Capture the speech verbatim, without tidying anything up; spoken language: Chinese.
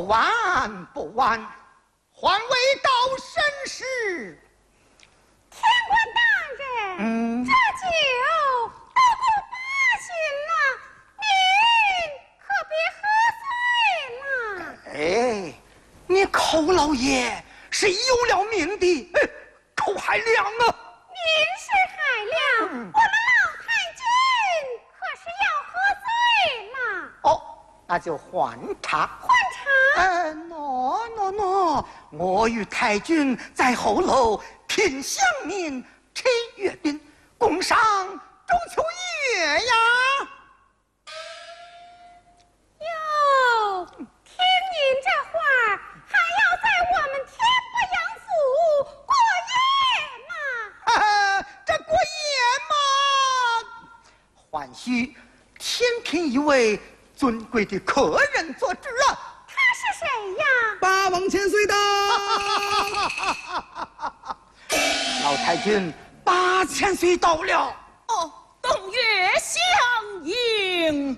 不晚不晚，还未到申时。 天官大人， 嗯， 这酒都过八巡了，您可别喝醉了。 哎，你寇老爷是有了命的，哎，寇海良啊！ 您是海良，嗯、我们老太君可是要喝醉了。 哦，那就换茶。 换茶？ 嗯，喏喏喏，我与太君在后楼品香茗，吃月饼，共赏中秋月呀。 哟，听您这话儿，还要在我们天不阳府过夜吗？ 啊，这过夜嘛，还需天品一位尊贵的客人做主啊。 他是谁呀？ 八王千岁到。 老太君，八千岁到了。 哦，东岳相迎。